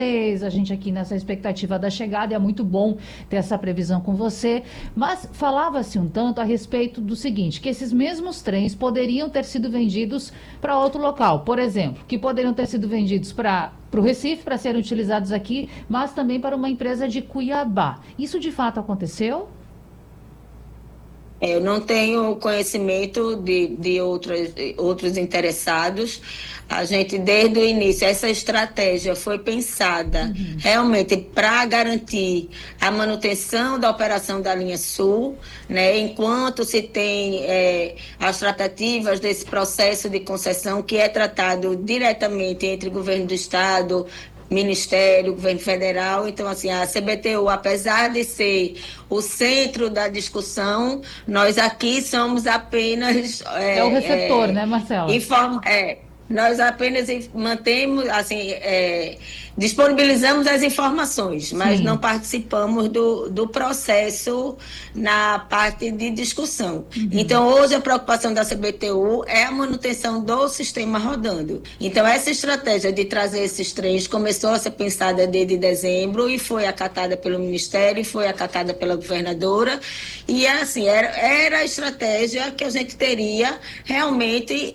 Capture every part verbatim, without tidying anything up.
A gente aqui nessa expectativa da chegada, é muito bom ter essa previsão com você, mas falava-se um tanto a respeito do seguinte, que esses mesmos trens poderiam ter sido vendidos para outro local, por exemplo, que poderiam ter sido vendidos para para o Recife, para serem utilizados aqui, mas também para uma empresa de Cuiabá. Isso de fato aconteceu? Eu não tenho conhecimento de, de outros, outros interessados. A gente, desde o início, essa estratégia foi pensada uhum. realmente para garantir a manutenção da operação da linha Sul, né, enquanto se tem é, as tratativas desse processo de concessão que é tratado diretamente entre o governo do Estado, Ministério, Governo Federal. Então, assim, a C B T U, apesar de ser o centro da discussão, nós aqui somos apenas... É, é o receptor, é, né, Marcela? Inform, é, nós apenas mantemos, assim, é, disponibilizamos as informações, mas Sim. não participamos do, do processo na parte de discussão. Uhum. Então, hoje a preocupação da C B T U é a manutenção do sistema rodando. Então, essa estratégia de trazer esses trens começou a ser pensada desde dezembro e foi acatada pelo Ministério e foi acatada pela governadora. E, assim, era, era a estratégia que a gente teria realmente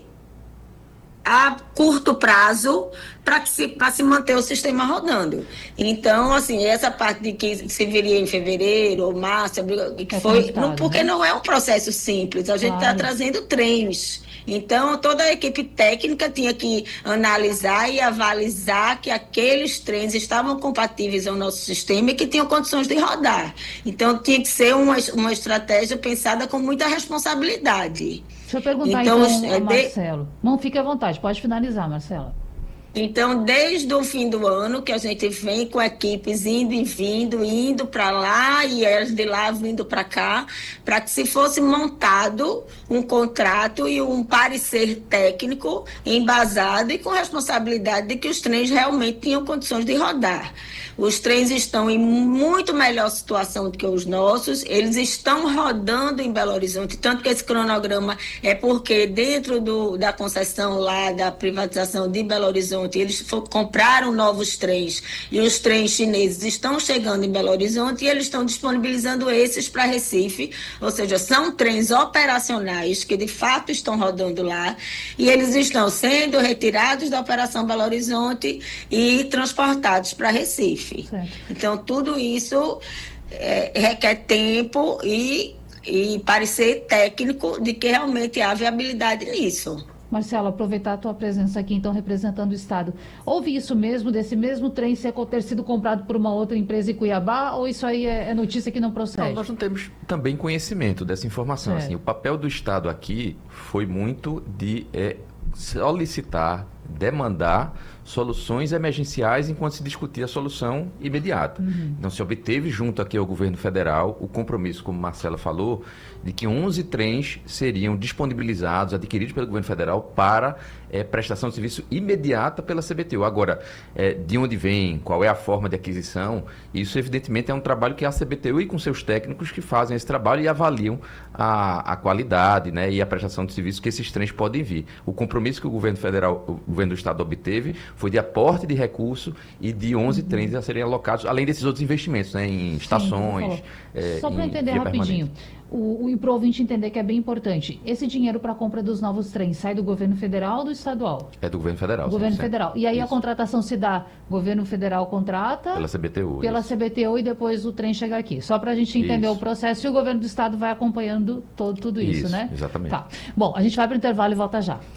a curto prazo para se, se manter o sistema rodando. Então, assim, essa parte de que se viria em fevereiro ou março, que é foi, não, porque né? não é um processo simples, a gente está claro. trazendo trens. Então, toda a equipe técnica tinha que analisar e avalizar que aqueles trens estavam compatíveis ao nosso sistema e que tinham condições de rodar. Então, tinha que ser uma, uma estratégia pensada com muita responsabilidade. Deixa eu perguntar então, então ao Marcelo. De... Não, fique à vontade, pode finalizar, Marcela. Então, desde o fim do ano, que a gente vem com equipes indo e vindo, indo para lá e elas de lá vindo para cá, para que se fosse montado um contrato e um parecer técnico embasado e com responsabilidade de que os trens realmente tinham condições de rodar. Os trens estão em muito melhor situação do que os nossos, eles estão rodando em Belo Horizonte, tanto que esse cronograma é porque dentro do, da concessão lá, da privatização de Belo Horizonte, eles for, compraram novos trens e os trens chineses estão chegando em Belo Horizonte e eles estão disponibilizando esses para Recife, ou seja, são trens operacionais que de fato estão rodando lá e eles estão sendo retirados da Operação Belo Horizonte e transportados para Recife. Certo. Então, tudo isso é, requer tempo e, e parecer técnico de que realmente há viabilidade nisso. Marcelo, aproveitar a tua presença aqui, então, representando o Estado. Houve isso mesmo, desse mesmo trem ser, ter sido comprado por uma outra empresa em Cuiabá, ou isso aí é, é notícia que não procede? Não, nós não temos também conhecimento dessa informação. É. Assim, o papel do Estado aqui foi muito de é, solicitar, demandar soluções emergenciais enquanto se discutia a solução imediata. Uhum. Então, se obteve junto aqui ao governo federal o compromisso, como Marcela falou, de que onze trens seriam disponibilizados, adquiridos pelo governo federal para é, prestação de serviço imediata pela C B T U. Agora, é, de onde vem, qual é a forma de aquisição, isso evidentemente é um trabalho que a C B T U e com seus técnicos que fazem esse trabalho e avaliam a, a qualidade, né, e a prestação de serviço que esses trens podem vir. O compromisso que o governo federal, o governo do Estado obteve foi de aporte de recurso e de onze uhum. trens a serem alocados, além desses outros investimentos, né, em estações. É, Só para entender rapidinho, o, o, e para o ouvinte entender que é bem importante, esse dinheiro para a compra dos novos trens sai do governo federal ou do estadual? É do governo federal. Governo cem por cento. federal. E aí Isso. A contratação se dá, governo federal contrata... Pela C B T U. Pela isso. C B T U e depois o trem chega aqui. Só para a gente entender isso. o processo e o governo do estado vai acompanhando todo, tudo isso, isso, né? Exatamente. Tá. Bom, a gente vai para o intervalo e volta já.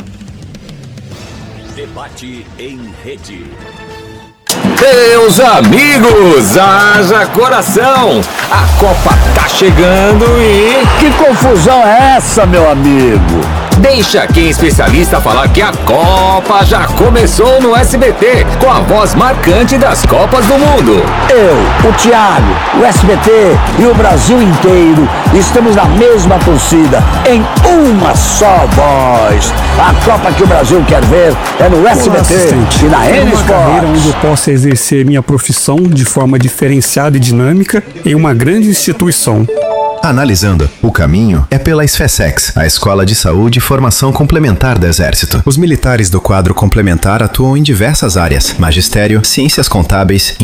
Debate em rede. Meus amigos, haja coração! A Copa tá chegando e... Que confusão é essa, meu amigo? Deixa quem é especialista falar que a Copa já começou no S B T, com a voz marcante das Copas do Mundo. Eu, o Thiago, o S B T e o Brasil inteiro estamos na mesma torcida, em uma só voz. A Copa que o Brasil quer ver é no S B T. Olá, e na N Sports. Uma carreira onde eu possa exercer minha profissão de forma diferenciada e dinâmica em uma grande instituição. Analisando, o caminho é pela SFESEX, a Escola de Saúde e Formação Complementar do Exército. Os militares do quadro complementar atuam em diversas áreas: magistério, ciências contábeis,